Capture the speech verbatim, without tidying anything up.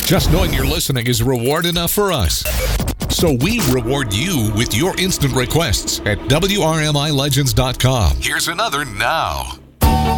Just knowing you're listening is reward enough for us. So we reward you with your instant requests at W R M I legends dot com. Here's another now.